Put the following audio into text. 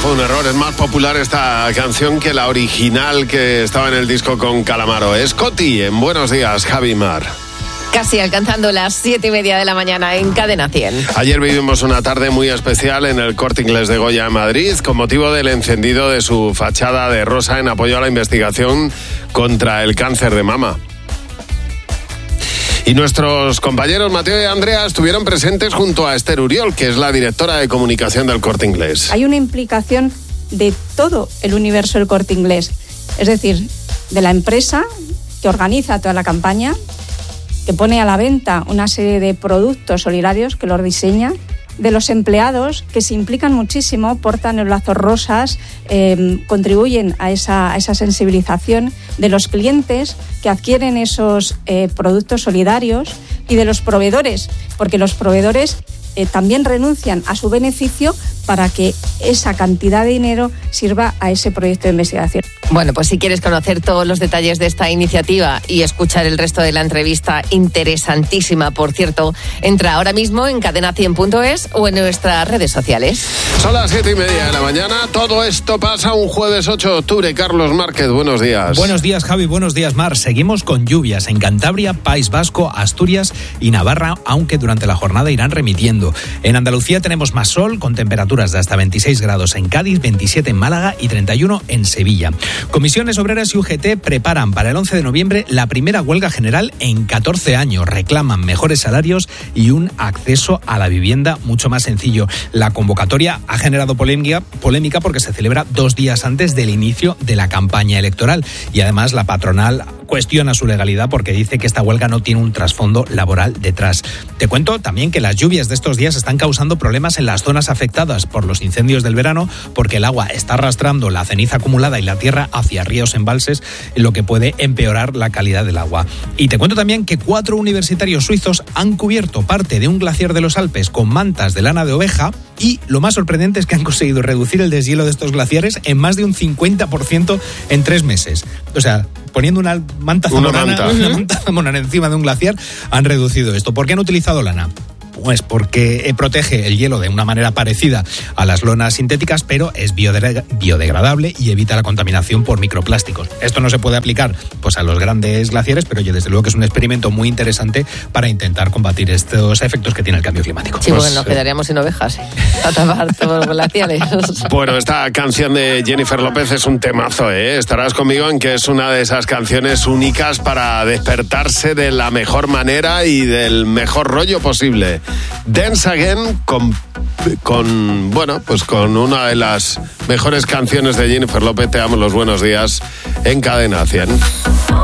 fue un error. Es más popular esta canción que la original que estaba en el disco con Calamaro. Scotty, en Buenos Días, Javi Mar. Casi alcanzando las 7:30 de la mañana en Cadena 100. Ayer vivimos una tarde muy especial en el Corte Inglés de Goya en Madrid con motivo del encendido de su fachada de rosa en apoyo a la investigación contra el cáncer de mama. Y nuestros compañeros Mateo y Andrea estuvieron presentes junto a Esther Uriol, que es la directora de comunicación del Corte Inglés. Hay una implicación de todo el universo del Corte Inglés, es decir, de la empresa que organiza toda la campaña, que pone a la venta una serie de productos solidarios, que los diseña, de los empleados que se implican muchísimo, portan los lazos rosas, contribuyen a esa sensibilización, de los clientes que adquieren esos productos solidarios y de los proveedores, porque los proveedores también renuncian a su beneficio para que esa cantidad de dinero sirva a ese proyecto de investigación. Bueno, pues si quieres conocer todos los detalles de esta iniciativa y escuchar el resto de la entrevista, interesantísima, por cierto, entra ahora mismo en cadena100.es o en nuestras redes sociales. Son las 7:30 de la mañana. Todo esto pasa un jueves 8 de octubre. Carlos Márquez, buenos días. Buenos días, Javi. Buenos días, Mar. Seguimos con lluvias en Cantabria, País Vasco, Asturias y Navarra, aunque durante la jornada irán remitiendo. En Andalucía tenemos más sol, con temperaturas de hasta 26 grados en Cádiz, 27 en Málaga y 31 en Sevilla. Comisiones Obreras y UGT preparan para el 11 de noviembre la primera huelga general en 14 años. Reclaman mejores salarios y un acceso a la vivienda mucho más sencillo. La convocatoria ha generado polémica porque se celebra 2 días antes del inicio de la campaña electoral y además la patronal cuestiona su legalidad porque dice que esta huelga no tiene un trasfondo laboral detrás. Te cuento también que las lluvias de estos días están causando problemas en las zonas afectadas por los incendios del verano porque el agua está arrastrando la ceniza acumulada y la tierra hacia ríos, embalses, lo que puede empeorar la calidad del agua. Y te cuento también que 4 universitarios suizos han cubierto parte de un glaciar de los Alpes con mantas de lana de oveja y lo más sorprendente es que han conseguido reducir el deshielo de estos glaciares en más de un 50% en 3 meses. O sea, poniendo una manta zamorana encima de un glaciar, han reducido esto. ¿Por qué han utilizado lana? Pues porque protege el hielo de una manera parecida a las lonas sintéticas, pero es biodegradable y evita la contaminación por microplásticos. Esto no se puede aplicar pues a los grandes glaciares, pero desde luego que es un experimento muy interesante para intentar combatir estos efectos que tiene el cambio climático. Sí, pues, nos quedaríamos sin ovejas a tapar todos los glaciares. Bueno, esta canción de Jennifer López es un temazo, ¿eh? Estarás conmigo en que es una de esas canciones únicas para despertarse de la mejor manera y del mejor rollo posible. Dance Again con una de las mejores canciones de Jennifer López. Te damos los buenos días en Cadena 100.